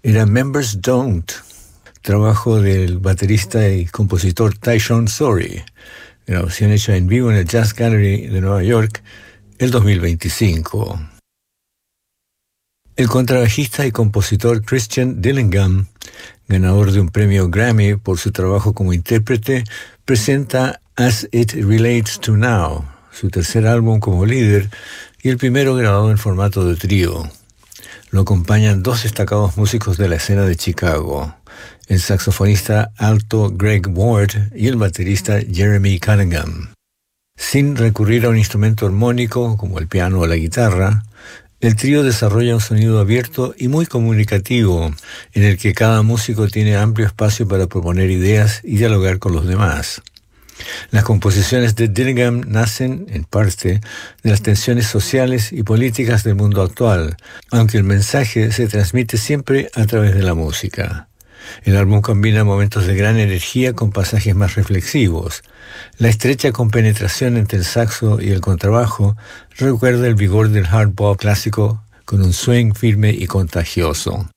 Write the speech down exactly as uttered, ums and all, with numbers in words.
era Members Don't, trabajo del baterista y compositor Tyshawn Sorey, grabación hecha en vivo en el Jazz Gallery de Nueva York el dos mil veinticinco. El contrabajista y compositor Christian Dillingham, ganador de un premio Grammy por su trabajo como intérprete, presenta As It Relates to Now, su tercer álbum como líder y el primero grabado en formato de trío. Lo acompañan dos destacados músicos de la escena de Chicago, el saxofonista alto Greg Ward y el baterista Jeremy Cunningham. Sin recurrir a un instrumento armónico como el piano o la guitarra, el trío desarrolla un sonido abierto y muy comunicativo, en el que cada músico tiene amplio espacio para proponer ideas y dialogar con los demás. Las composiciones de Dillingham nacen, en parte, de las tensiones sociales y políticas del mundo actual, aunque el mensaje se transmite siempre a través de la música. El álbum combina momentos de gran energía con pasajes más reflexivos. La estrecha compenetración entre el saxo y el contrabajo recuerda el vigor del hard bop clásico con un swing firme y contagioso.